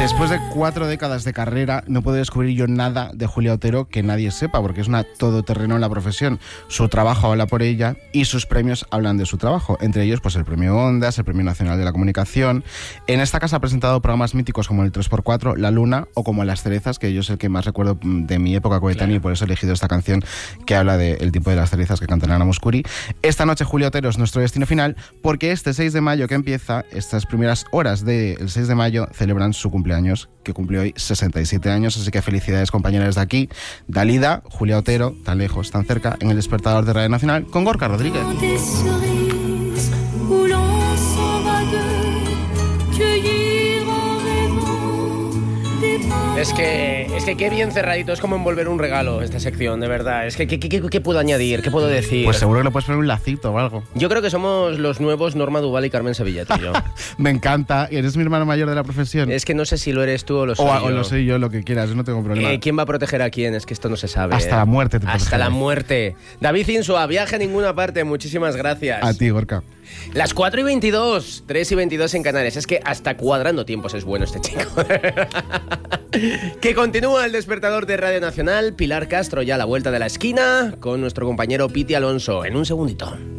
Después de 4 décadas de carrera, no puedo descubrir yo nada de Julia Otero que nadie sepa, porque es una todoterreno en la profesión. Su trabajo habla por ella y sus premios hablan de su trabajo. Entre ellos, pues el Premio Ondas, el Premio Nacional de la Comunicación. En esta casa ha presentado programas míticos como el 3x4, La Luna o como Las Cerezas, que yo es el que más recuerdo de mi época coetánea, y por eso he elegido esta canción que habla del tipo de las cerezas que cantan Ana Mouskouri. Esta noche Julia Otero es nuestro destino final, porque este 6 de mayo que empieza, estas primeras horas del 6 de mayo, celebran su cumpleaños, que cumple hoy 67 años, así que felicidades, compañeras de aquí. Dalida, Julia Otero, tan lejos, tan cerca, en el despertador de Radio Nacional, con Gorka Rodríguez. Es que qué bien cerradito, es como envolver un regalo esta sección, de verdad. Es que ¿qué puedo añadir? ¿Qué puedo decir? Pues seguro que le puedes poner un lacito o algo. Yo creo que somos los nuevos Norma Duval y Carmen Sevilla, tú y yo. Me encanta. ¿Eres mi hermano mayor de la profesión? Es que no sé si lo eres tú o lo soy yo. O lo soy yo, lo que quieras, yo no tengo problema. ¿Quién va a proteger a quién? Es que esto no se sabe. Hasta la muerte te Hasta protegeré. la muerte. David Insua, viaje a ninguna parte, muchísimas gracias. A ti, Gorka. Las 4:22, 3:22 en Canarias. Es que hasta cuadrando tiempos es bueno este chico. Que continúa el despertador de Radio Nacional. Pilar Castro ya a la vuelta de la esquina con nuestro compañero Piti Alonso. En un segundito.